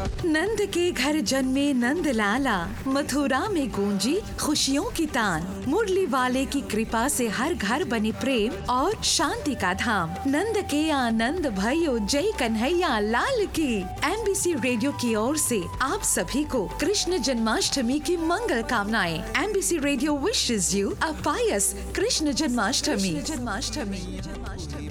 नंद के घर जन्मे नंद लाला, मथुरा में गूंजी खुशियों की तान। मुरली वाले की कृपा से हर घर बने प्रेम और शांति का धाम। नंद के आनंद भयो, जय कन्हैया लाल की। MBC रेडियो की ओर से आप सभी को कृष्ण जन्माष्टमी की मंगल कामनाएं। MBC radio wishes you a Payas Krishna Janmashtami.